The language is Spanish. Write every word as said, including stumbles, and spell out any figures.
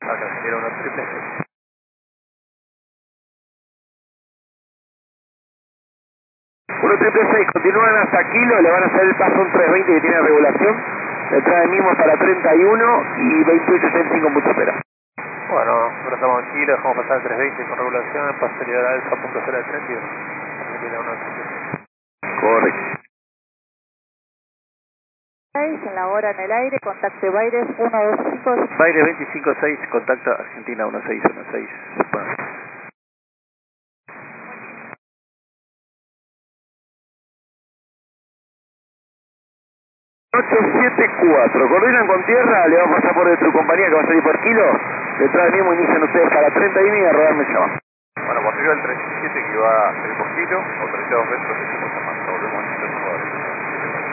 Acá Argentina uno triple seis. uno triple seis, continúan hasta Kilo, le van a hacer el paso un trescientos veinte que tiene regulación. Detrás de mismo para treinta y uno y veintiocho sesenta y cinco mucho espera. Bueno, nosotros estamos en Kilo, dejamos pasar el trescientos veinte con regulación, paso liberar alfa punto cero de treinta y uno. Argentina uno triple seis. Correcto. En la hora en el aire, contacte Baires uno dos cinco. Baires veinticinco seis, contacta Argentina uno seis uno seis. Bueno. ocho siete cuatro, coordinan con tierra, le vamos a pasar por de tu compañía que va a salir por Kilo. Detrás mismo inician ustedes para treinta y uno y a rodarme llama. Bueno, por arriba el treinta y siete que va a salir por Kilo, o treinta y dos metros de